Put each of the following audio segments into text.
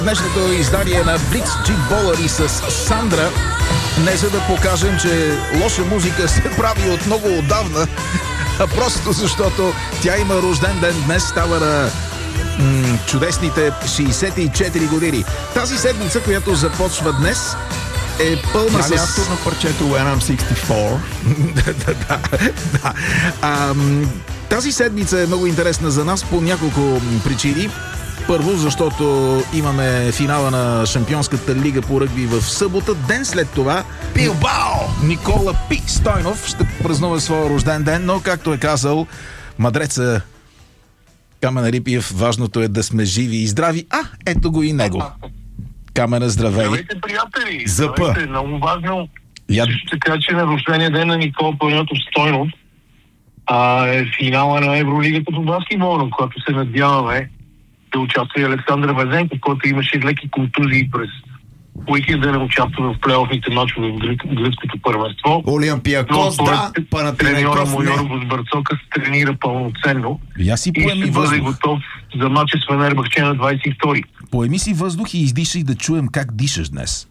Днешното издание на Blitz G Bowler с Сандра, не за да покажем, че лоша музика се прави от много отдавна, а просто защото тя има рожден ден днес, става на чудесните 64 години. Тази седмица, която започва днес, е пълна с... автор на парчето When I'm 64. Тази седмица е много интересна за нас по няколко причини. Първо, защото имаме финала на Шампионската лига по ръгби в събота. Ден след това Билбао! Никола Пи Стойнов ще празнува своя рожден ден, но както е казал мадреца Камен Рипиев, важното е да сме живи и здрави. Ето го и него. Камена, здравей! Здравейте, приятели! Запа! Здравейте, много важно. Ще кажа, че на рождения ден на Никола Панайотов Стойнов е финала на Евролигата по баскетбол, на която се надяваме да участва и Александър Везенков, който имаше леки контузии през уикенд да не участва в плейофните мачове в гръцкото първенство. Олимпиакос, да, треньора му не. Йоргос Барцока се тренира пълноценно Я си и поеми ще бъде въздух. готов за мача с Фенербахче на 22-ри. Поеми си въздух и издишай да чуем как дишаш днес.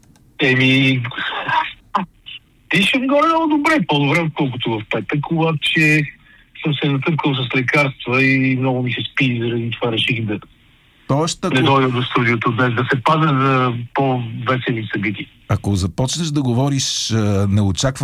Дишам горе-долу добре, по-добре отколкото в петък, обаче съм се натъркал с лекарства и много ми се спи, заради това реших да Тоест, не дойда до студиото днес, да се пазя за по-весели събития. ако започнеш да говориш неочаквано